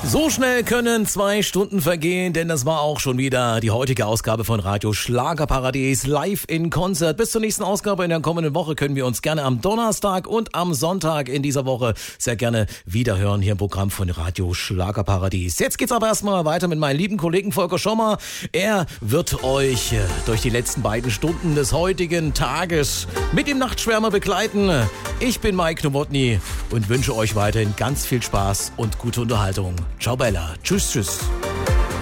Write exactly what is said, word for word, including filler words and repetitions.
So schnell können zwei Stunden vergehen, denn das war auch schon wieder die heutige Ausgabe von Radio Schlagerparadies live in Konzert. Bis zur nächsten Ausgabe in der kommenden Woche können wir uns gerne am Donnerstag und am Sonntag in dieser Woche sehr gerne wiederhören hier im Programm von Radio Schlagerparadies. Jetzt geht's aber erstmal weiter mit meinem lieben Kollegen Volker Schommer. Er wird euch durch die letzten beiden Stunden des heutigen Tages mit dem Nachtschwärmer begleiten. Ich bin Mike Nowotny und wünsche euch weiterhin ganz viel Spaß und gute Unterhaltung. Ciao Bella. Tschüss, tschüss.